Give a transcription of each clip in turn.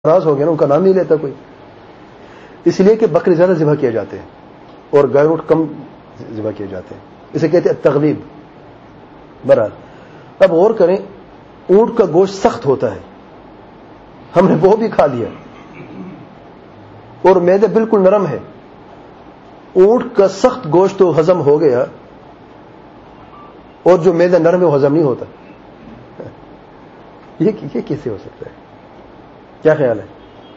ناراض ہو گیا نا، ان کا نام نہیں لیتا کوئی، اس لیے کہ بکرے زیادہ ذبح کیے جاتے ہیں اور گائے اونٹ کم ذبح کیے جاتے ہیں، اسے کہتے ہیں تغلیب. برحال اب غور کریں، اونٹ کا گوشت سخت ہوتا ہے، ہم نے وہ بھی کھا لیا، اور معدہ بالکل نرم ہے. اونٹ کا سخت گوشت تو ہضم ہو گیا، اور جو معدہ نرم ہے وہ ہضم نہیں ہوتا. یہ کیسے ہو سکتا ہے؟ کیا خیال ہے؟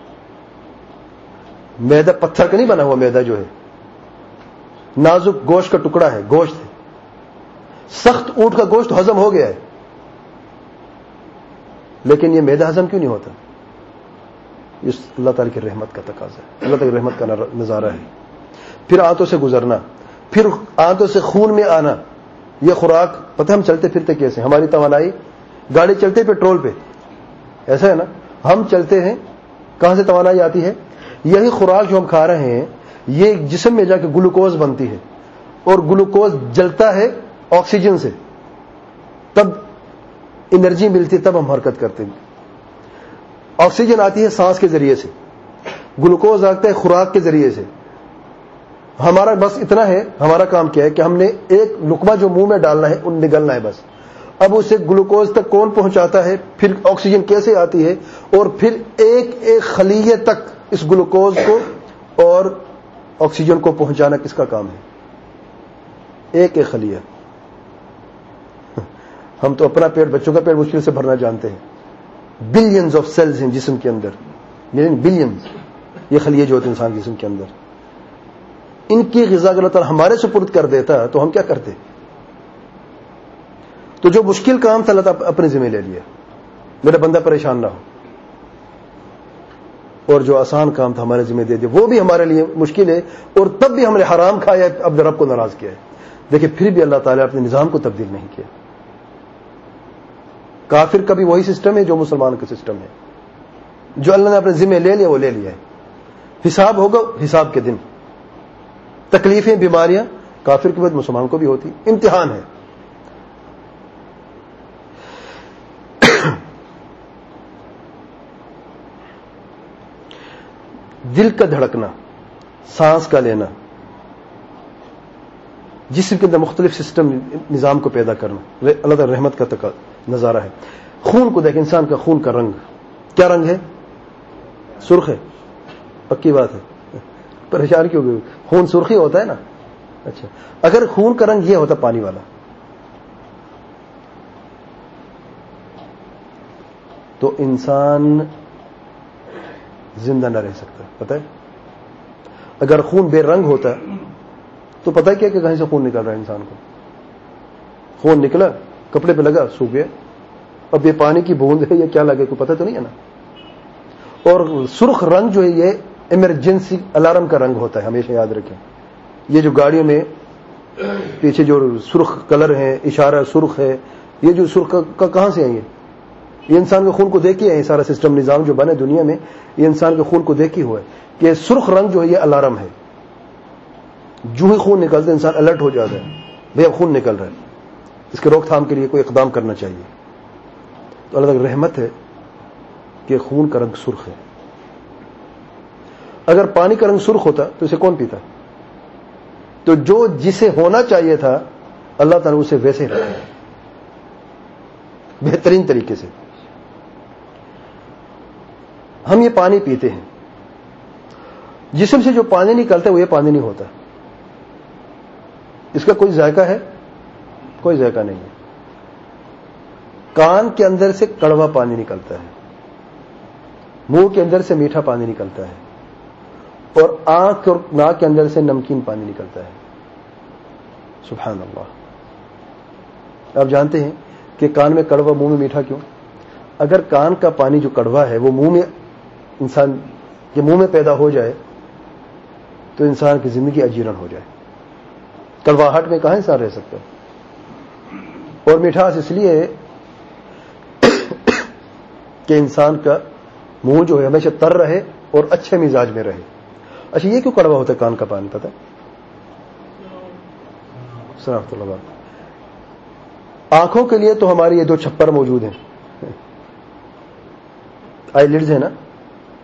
معدہ پتھر کا نہیں بنا ہوا، معدہ جو ہے نازک گوشت کا ٹکڑا ہے، گوشت ہے. سخت اونٹ کا گوشت ہضم ہو گیا ہے، لیکن یہ معدہ ہضم کیوں نہیں ہوتا؟ اس اللہ تعالی کی رحمت کا تقاضا ہے، اللہ تعالی کی رحمت کا نظارہ ہے. پھر آنتوں سے گزرنا، پھر آنتوں سے خون میں آنا. یہ خوراک پتہ ہم چلتے پھرتے کیسے؟ ہماری توانائی، گاڑی چلتے پیٹرول پہ، ایسا ہے نا؟ ہم چلتے ہیں، کہاں سے توانائی آتی ہے؟ یہی خوراک جو ہم کھا رہے ہیں یہ جسم میں جا کے گلوکوز بنتی ہے، اور گلوکوز جلتا ہے آکسیجن سے، تب انرجی ملتی ہے، تب ہم حرکت کرتے ہیں. آکسیجن آتی ہے سانس کے ذریعے سے، گلوکوز آتا ہے خوراک کے ذریعے سے. ہمارا بس اتنا ہے، ہمارا کام کیا ہے کہ ہم نے ایک لقمہ جو منہ میں ڈالنا ہے ان نگلنا ہے بس. اب اسے گلوکوز تک کون پہنچاتا ہے، پھر آکسیجن کیسے آتی ہے، اور پھر ایک ایک خلیے تک اس گلوکوز کو اور آکسیجن کو پہنچانا کس کا کام ہے؟ ایک ایک خلیہ. ہم تو اپنا پیٹ، بچوں کا پیٹ مشکل سے بھرنا جانتے ہیں. بلینز آف سیلز ہیں جسم کے اندر، بلینز یہ خلیے جو ہوتے ہیں انسان کے جسم کے اندر. ان کی غذا اللہ تعالیٰ ہمارے سپرد کر دیتا تو ہم کیا کرتے؟ تو جو مشکل کام تھا اللہ تعالیٰ اپنے ذمہ لے لیا، میرا بندہ پریشان نہ ہو. اور جو آسان کام تھا ہمارے ذمہ دے دیا، وہ بھی ہمارے لیے مشکل ہے، اور تب بھی ہم نے حرام کھایا، اب رب کو ناراض کیا ہے. دیکھیں پھر بھی اللہ تعالیٰ اپنے نظام کو تبدیل نہیں کیا. کافر کا بھی وہی سسٹم ہے جو مسلمان کا سسٹم ہے. جو اللہ نے اپنے ذمہ لے لیا وہ لے لیا ہے. حساب ہوگا حساب کے دن. تکلیفیں، بیماریاں کافر کے بعد مسلمان کو بھی ہوتی، امتحان ہے. دل کا دھڑکنا، سانس کا لینا، جسم کے اندر مختلف سسٹم نظام کو پیدا کرنا، اللہ تعالی رحمت کا نظارہ ہے. خون کو دیکھ، انسان کا خون کا رنگ کیا رنگ ہے؟ سرخ ہے. پکی بات ہے، پریشان کیوں گئے؟ خون سرخی ہوتا ہے نا. اچھا، اگر خون کا رنگ یہ ہوتا پانی والا تو انسان زندہ نہ رہ سکتا. پتہ ہے اگر خون بے رنگ ہوتا تو پتہ کیا کہ کہیں سے خون نکل رہا ہے انسان کو. خون نکلا، کپڑے پہ لگا، سوکھ گیا. اب یہ پانی کی بوند ہے یا کیا لگے، کوئی پتہ تو نہیں ہے نا. اور سرخ رنگ جو ہے یہ ایمرجنسی الارم کا رنگ ہوتا ہے، ہمیشہ یاد رکھیں. یہ جو گاڑیوں میں پیچھے جو سرخ کلر ہے، اشارہ سرخ ہے، یہ جو سرخ کا کہاں سے آئیں گے؟ یہ انسان کے خون کو دیکھ کے ہے. سارا سسٹم نظام جو بنے دنیا میں یہ انسان کے خون کو دیکھ ہی ہوا ہے کہ سرخ رنگ جو ہے یہ الارم ہے. جو ہی خون نکلتا ہے انسان الرٹ ہو جاتا ہے، بھئی اب خون نکل رہا ہے، اس کے روک تھام کے لیے کوئی اقدام کرنا چاہیے. تو اللہ تعالی رحمت ہے کہ خون کا رنگ سرخ ہے. اگر پانی کا رنگ سرخ ہوتا تو اسے کون پیتا؟ تو جو جسے ہونا چاہیے تھا اللہ تعالیٰ اسے ویسے رکھا ہے بہترین طریقے سے. ہم یہ پانی پیتے ہیں، جسم سے جو پانی نکلتا ہے وہ یہ پانی نہیں ہوتا. اس کا کوئی ذائقہ ہے؟ کوئی ذائقہ نہیں ہے. کان کے اندر سے کڑوا پانی نکلتا ہے، منہ کے اندر سے میٹھا پانی نکلتا ہے، اور آنکھ اور ناک کے اندر سے نمکین پانی نکلتا ہے. سبحان اللہ. آپ جانتے ہیں کہ کان میں کڑوا، منہ میں میٹھا کیوں؟ اگر کان کا پانی جو کڑوا ہے وہ منہ میں، انسان کے منہ میں پیدا ہو جائے تو انسان کی زندگی اجیرن ہو جائے. کڑواہٹ میں کہاں انسان رہ سکتا ہے؟ اور مٹھاس اس لیے ہے کہ انسان کا منہ جو ہے ہمیشہ تر رہے اور اچھے مزاج میں رہے. اچھا، یہ کیوں کڑوا ہوتا ہے کان کا پانی؟ پتہ ہے؟ سلامت اللہ. آنکھوں کے لیے تو ہماری یہ دو چھپر موجود ہیں، آئی لڈز ہے نا،